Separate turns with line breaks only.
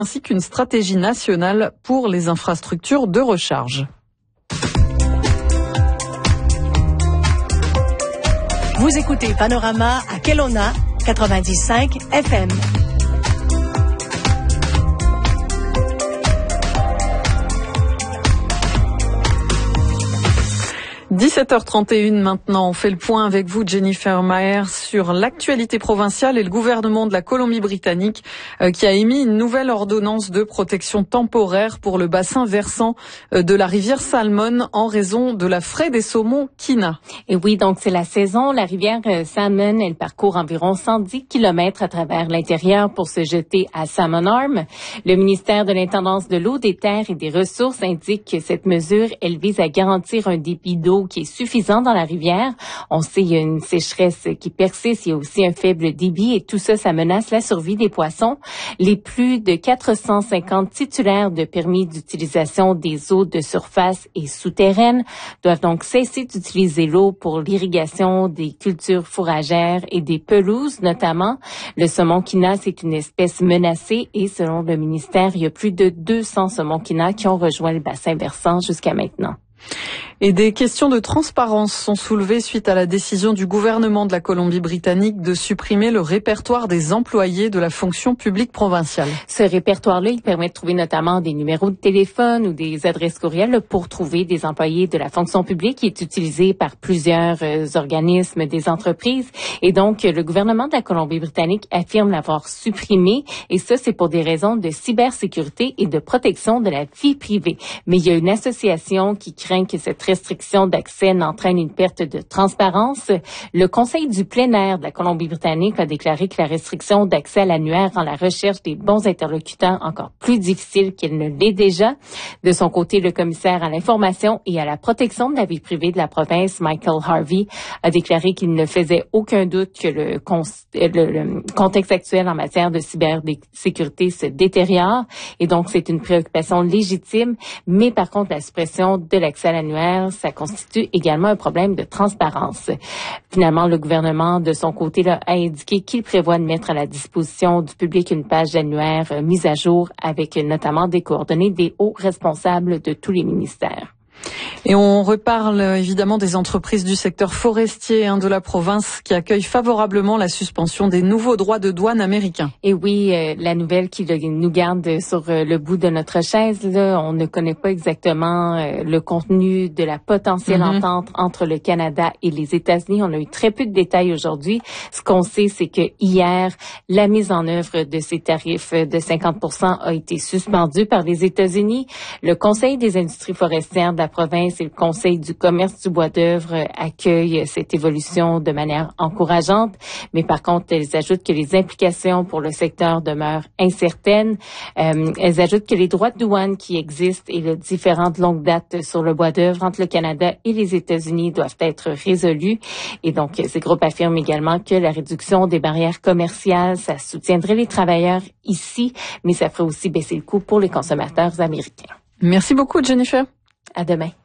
ainsi qu'une stratégie nationale pour les infrastructures de recharge.
Vous écoutez Panorama à Kelowna 95 FM.
17h31 maintenant, on fait le point avec vous, Jennifer Maher, sur l'actualité provinciale et le gouvernement de la Colombie-Britannique qui a émis une nouvelle ordonnance de protection temporaire pour le bassin versant de la rivière Salmon en raison de la fraie des saumons Kina.
Et oui, donc c'est la saison. La rivière Salmon, elle parcourt environ 110 kilomètres à travers l'intérieur pour se jeter à Salmon Arm. Le ministère de l'Intendance de l'eau, des terres et des ressources indique que cette mesure, elle vise à garantir un débit d'eau qui est suffisant dans la rivière. On sait qu'il y a une sécheresse qui persiste, il y a aussi un faible débit et tout ça, ça menace la survie des poissons. Les plus de 450 titulaires de permis d'utilisation des eaux de surface et souterraines doivent donc cesser d'utiliser l'eau pour l'irrigation des cultures fourragères et des pelouses notamment. Le saumon Kina, c'est une espèce menacée et selon le ministère, il y a plus de 200 saumons Kina qui ont rejoint le bassin versant jusqu'à maintenant.
Et des questions de transparence sont soulevées suite à la décision du gouvernement de la Colombie-Britannique de supprimer le répertoire des employés de la fonction publique provinciale.
Ce répertoire-là, il permet de trouver notamment des numéros de téléphone ou des adresses courriels pour trouver des employés de la fonction publique qui est utilisé par plusieurs organismes, des entreprises. Et donc, le gouvernement de la Colombie-Britannique affirme l'avoir supprimé. Et ça, c'est pour des raisons de cybersécurité et de protection de la vie privée. Mais il y a une association qui craint que cette restriction d'accès n'entraîne une perte de transparence. Le Conseil du plein air de la Colombie-Britannique a déclaré que la restriction d'accès à l'annuaire rend la recherche des bons interlocuteurs encore plus difficile qu'elle ne l'est déjà. De son côté, le commissaire à l'information et à la protection de la vie privée de la province, Michael Harvey, a déclaré qu'il ne faisait aucun doute que le contexte actuel en matière de cybersécurité se détériore et donc c'est une préoccupation légitime, mais par contre la suppression de l'accès à l'annuaire, ça constitue également un problème de transparence. Finalement, le gouvernement, de son côté, là, a indiqué qu'il prévoit de mettre à la disposition du public une page d'annuaire mise à jour avec notamment des coordonnées des hauts responsables de tous les ministères.
Et on reparle évidemment des entreprises du secteur forestier de la province qui accueillent favorablement la suspension des nouveaux droits de douane américains.
Et oui, la nouvelle qui nous garde sur le bout de notre chaise, là, on ne connaît pas exactement le contenu de la potentielle entente entre le Canada et les États-Unis. On a eu très peu de détails aujourd'hui. Ce qu'on sait, c'est que hier, la mise en œuvre de ces tarifs de 50% a été suspendue par les États-Unis. Le Conseil des industries forestières de la province et le Conseil du commerce du bois d'œuvre accueillent cette évolution de manière encourageante, mais par contre, elles ajoutent que les implications pour le secteur demeurent incertaines. Elles ajoutent que les droits de douane qui existent et les différentes longues dates sur le bois d'œuvre entre le Canada et les États-Unis doivent être résolus. Et donc, ces groupes affirment également que la réduction des barrières commerciales, ça soutiendrait les travailleurs ici, mais ça ferait aussi baisser le coût pour les consommateurs américains.
Merci beaucoup, Jennifer.
À demain.